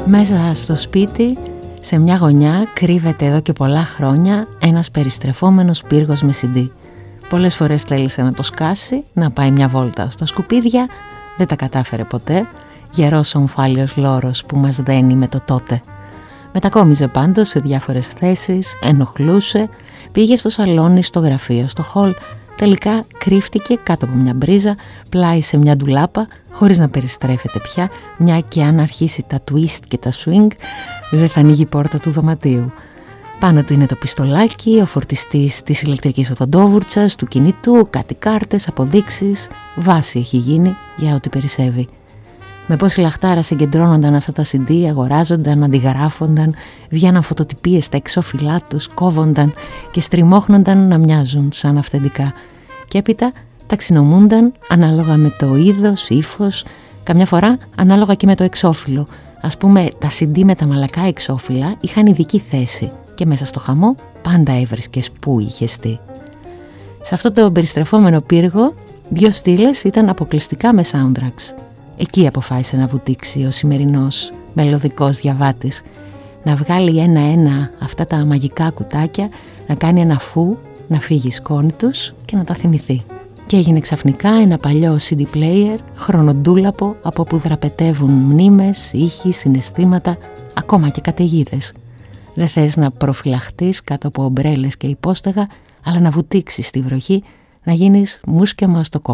Μέσα στο σπίτι, σε μια γωνιά, κρύβεται εδώ και πολλά χρόνια ένας περιστρεφόμενος πύργος με CD. Πολλές φορές θέλησε να το σκάσει, να πάει μια βόλτα στα σκουπίδια, δεν τα κατάφερε ποτέ. Γερός ομφάλιος λόρος που μας δένει με το τότε. Μετακόμιζε πάντως σε διάφορες θέσεις, ενοχλούσε, πήγε στο σαλόνι, στο γραφείο, στο χολ. Τελικά κρύφτηκε κάτω από μια μπρίζα, πλάι σε μια ντουλάπα, χωρίς να περιστρέφεται πια, μια και αν αρχίσει τα twist και τα swing, δεν θα ανοίγει η πόρτα του δωματίου. Πάνω του είναι το πιστολάκι, ο φορτιστής της ηλεκτρικής οδοντόβουρτσας, του κινητού, κάτι κάρτες, αποδείξεις, βάση έχει γίνει για ό,τι περισσεύει. Με πόση λαχτάρα συγκεντρώνονταν αυτά τα CD, αγοράζονταν, αντιγράφονταν, βγαίναν φωτοτυπίες στα εξώφυλλά τους, κόβονταν και στριμώχνονταν να μοιάζουν σαν αυθεντικά. Και έπειτα ταξινομούνταν ανάλογα με το είδος, ύφος, καμιά φορά ανάλογα και με το εξώφυλλο. Ας πούμε, τα CD με τα μαλακά εξώφυλλα είχαν ειδική θέση και μέσα στο χαμό πάντα έβρισκες που είχες τι. Σε αυτό το περιστρεφόμενο πύργο, 2 στήλες ήταν αποκλειστικά με soundtracks. Εκεί αποφάσισε να βουτήξει ο σημερινός μελωδικός διαβάτης, να βγάλει ένα-ένα αυτά τα μαγικά κουτάκια, να κάνει ένα φου, να φύγει σκόνη τους και να τα θυμηθεί. Και έγινε ξαφνικά ένα παλιό CD player, χρονοτούλαπο, από που δραπετεύουν μνήμες, ήχοι, συναισθήματα, ακόμα και καταιγίδες. Δεν θες να προφυλαχτείς κάτω από ομπρέλες και υπόστεγα, αλλά να βουτήξεις στη βροχή, να γίνεις μουσκεμα στο κόκαλο.